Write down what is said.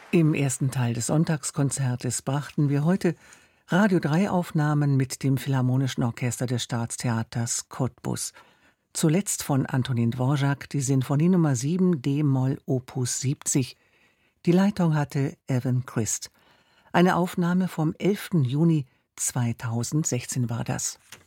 Im ersten Teil des Sonntagskonzertes brachten wir heute Radio 3 Aufnahmen mit dem Philharmonischen Orchester des Staatstheaters Cottbus. Zuletzt von Antonin Dvorak die Sinfonie Nummer 7 d-Moll Opus 70. Die Leitung hatte Evan Christ. Eine Aufnahme vom 11. Juni 2016 war das.